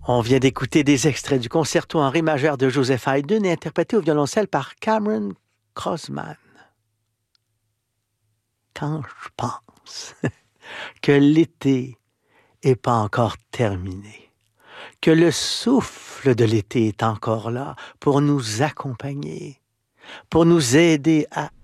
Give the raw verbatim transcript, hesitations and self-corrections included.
On vient d'écouter des extraits du concerto en ré majeur de Joseph Haydn, interprété au violoncelle par Cameron Crossman. Quand je pense que l'été n'est pas encore terminé, que le souffle de l'été est encore là pour nous accompagner, pour nous aider à